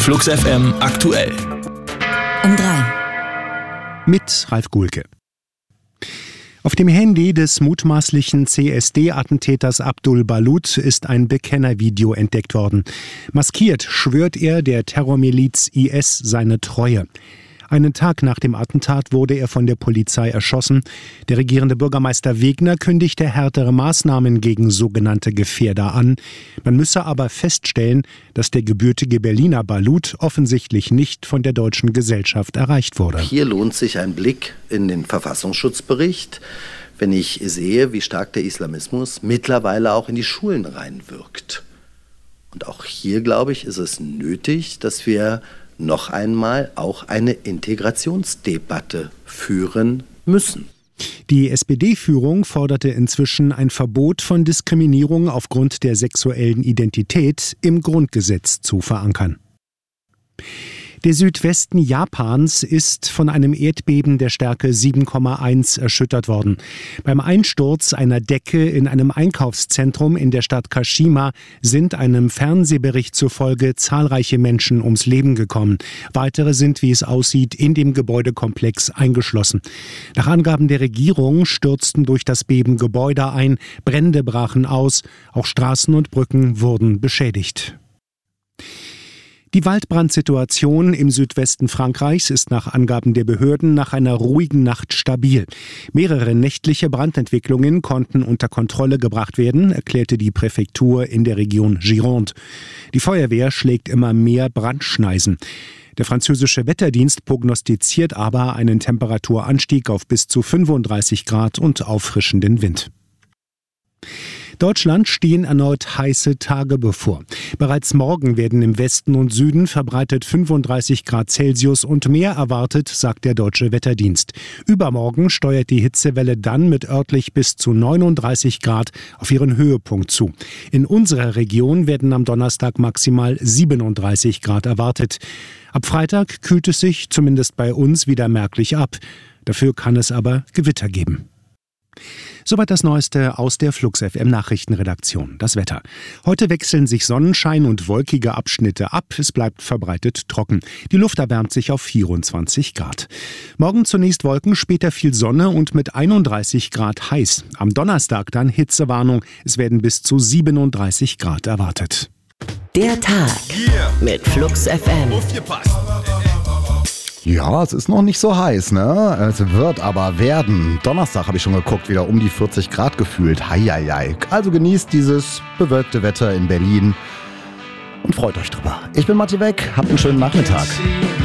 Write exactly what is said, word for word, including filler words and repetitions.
Flux F M aktuell. Um drei. Mit Ralf Guhlke. Auf dem Handy des mutmaßlichen C S D-Attentäters Abdul Balut ist ein Bekennervideo entdeckt worden. Maskiert schwört er der Terrormiliz I S seine Treue. Einen Tag nach dem Attentat wurde er von der Polizei erschossen. Der regierende Bürgermeister Wegner kündigte härtere Maßnahmen gegen sogenannte Gefährder an. Man müsse aber feststellen, dass der gebürtige Berliner Balut offensichtlich nicht von der deutschen Gesellschaft erreicht wurde. Hier lohnt sich ein Blick in den Verfassungsschutzbericht, wenn ich sehe, wie stark der Islamismus mittlerweile auch in die Schulen reinwirkt. Und auch hier, glaube ich, ist es nötig, dass wir noch einmal auch eine Integrationsdebatte führen müssen. Die S P D-Führung forderte inzwischen ein Verbot von Diskriminierung aufgrund der sexuellen Identität im Grundgesetz zu verankern. Der Südwesten Japans ist von einem Erdbeben der Stärke sieben Komma eins erschüttert worden. Beim Einsturz einer Decke in einem Einkaufszentrum in der Stadt Kashima sind einem Fernsehbericht zufolge zahlreiche Menschen ums Leben gekommen. Weitere sind, wie es aussieht, in dem Gebäudekomplex eingeschlossen. Nach Angaben der Regierung stürzten durch das Beben Gebäude ein, Brände brachen aus, auch Straßen und Brücken wurden beschädigt. Die Waldbrandsituation im Südwesten Frankreichs ist nach Angaben der Behörden nach einer ruhigen Nacht stabil. Mehrere nächtliche Brandentwicklungen konnten unter Kontrolle gebracht werden, erklärte die Präfektur in der Region Gironde. Die Feuerwehr schlägt immer mehr Brandschneisen. Der französische Wetterdienst prognostiziert aber einen Temperaturanstieg auf bis zu fünfunddreißig Grad und auffrischenden Wind. Deutschland stehen erneut heiße Tage bevor. Bereits morgen werden im Westen und Süden verbreitet fünfunddreißig Grad Celsius und mehr erwartet, sagt der Deutsche Wetterdienst. Übermorgen steuert die Hitzewelle dann mit örtlich bis zu neununddreißig Grad auf ihren Höhepunkt zu. In unserer Region werden am Donnerstag maximal siebenunddreißig Grad erwartet. Ab Freitag kühlt es sich, zumindest bei uns, wieder merklich ab. Dafür kann es aber Gewitter geben. Soweit das Neueste aus der Flux F M Nachrichtenredaktion. Das Wetter. Heute wechseln sich Sonnenschein und wolkige Abschnitte ab. Es bleibt verbreitet trocken. Die Luft erwärmt sich auf vierundzwanzig Grad. Morgen zunächst Wolken, später viel Sonne und mit einunddreißig Grad heiß. Am Donnerstag dann Hitzewarnung. Es werden bis zu siebenunddreißig Grad erwartet. Der Tag mit Flux F M. Ja, es ist noch nicht so heiß, ne? Es wird aber werden. Donnerstag habe ich schon geguckt, wieder um die vierzig Grad gefühlt. Heieiei. Also genießt dieses bewölkte Wetter in Berlin und freut euch drüber. Ich bin Matti Weck, habt einen schönen Nachmittag.